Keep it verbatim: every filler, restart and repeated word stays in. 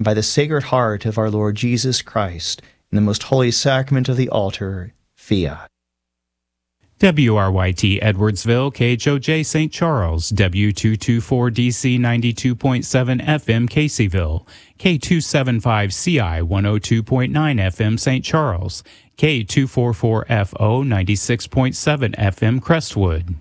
and by the Sacred Heart of our Lord Jesus Christ, in the most holy sacrament of the altar, fiat. W R Y T Edwardsville, K H O J Saint Charles, W two twenty-four D C ninety-two point seven F M Caseyville, K two seventy-five C I one oh two point nine F M Saint Charles, K two forty-four F O ninety-six point seven F M Crestwood.